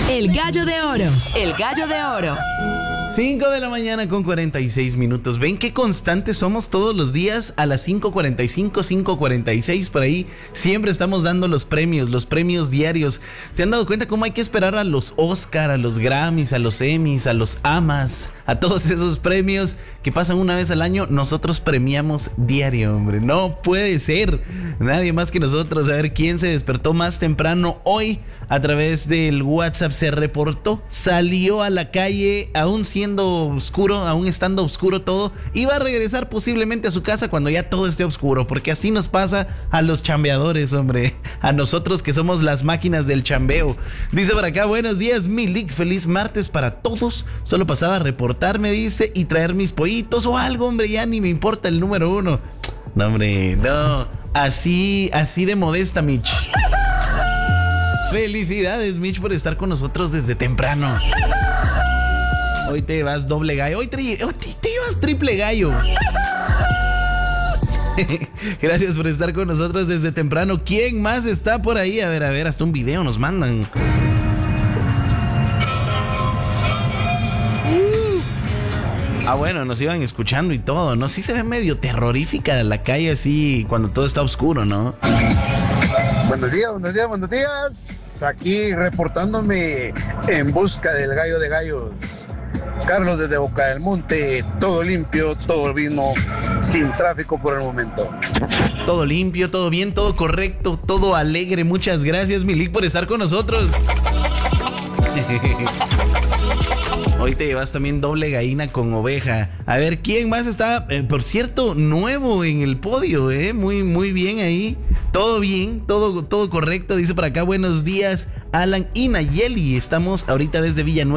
El gallo de oro. El gallo de oro. 5 de la mañana con 46 minutos. ¿Ven qué constantes somos todos los días? A las 5:45, 5:46 por ahí. Siempre estamos dando los premios diarios. ¿Se han dado cuenta cómo hay que esperar a los Oscar, a los Grammys, a los Emmys, a los AMAs, a todos esos premios que pasan una vez al año? Nosotros premiamos diario, hombre. No puede ser nadie más que nosotros. A ver quién se despertó más temprano hoy. A través del WhatsApp se reportó, salió a la calle aún siendo oscuro, aún estando oscuro todo, y va a regresar posiblemente a su casa cuando ya todo esté oscuro, porque así nos pasa a los chambeadores, hombre, a nosotros que somos las máquinas del chambeo. Dice por acá, buenos días Milik, feliz martes para todos, solo pasaba a reportarme, dice, y traer mis pollitos o algo, hombre, ya ni me importa el número 1. No, hombre, no, así de modesta, Mitch. Felicidades, Mitch, por estar con nosotros desde temprano. Hoy te vas doble gallo. Hoy te llevas triple gallo. Gracias por estar con nosotros desde temprano. ¿Quién más está por ahí? A ver, hasta un video nos mandan. Bueno, nos iban escuchando y todo, ¿no? Sí se ve medio terrorífica la calle así cuando todo está oscuro, ¿no? Buenos días. Aquí reportándome en busca del gallo de gallos. Carlos desde Boca del Monte, todo limpio, todo mismo, sin tráfico por el momento. Todo limpio, todo bien, todo correcto, todo alegre. Muchas gracias, Milik, por estar con nosotros. Hoy te llevas también doble gallina con oveja. A ver, ¿quién más está? Por cierto, nuevo en el podio, muy bien ahí. Todo bien, todo correcto. Dice por acá, buenos días, Alan y Nayeli. Estamos ahorita desde Villanueva.